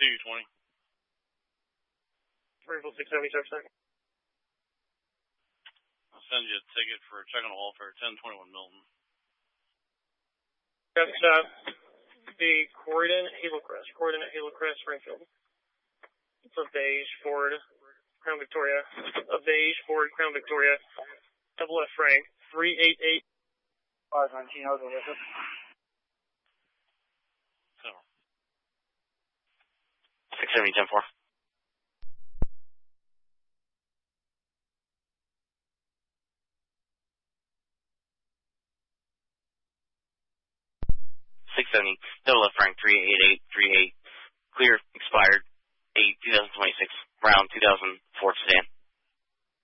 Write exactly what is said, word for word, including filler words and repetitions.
two twenty. Springfield six seventy, sir. I'll send you a ticket for check on the welfare, ten twenty-one Milton. Traffic stop. The Croydon Halocrest. Croydon at Halocrest, Springfield. It's a beige Ford Crown Victoria. A beige Ford Crown Victoria. Double F Frank. three eight eight. five nineteen, over with it. six seventy, ten four. six seventy, double F Frank, three eight eight three eight. Clear, expired, eight two thousand twenty-six, round two thousand four sedan.